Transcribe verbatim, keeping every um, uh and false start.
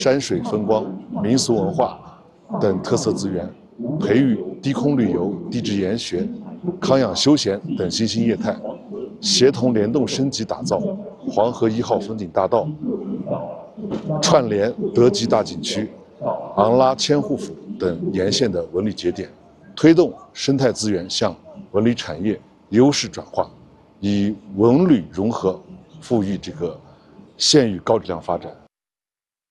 山水风光、民俗文化等特色资源，培育低空旅游、地质研学、康养休闲等新兴业态，协同联动升级打造黄河一号风景大道，串联德吉大景区、昂拉千户府等沿线的文旅节点，推动生态资源向文旅产业优势转化，以文旅融合赋予这个县域高质量发展。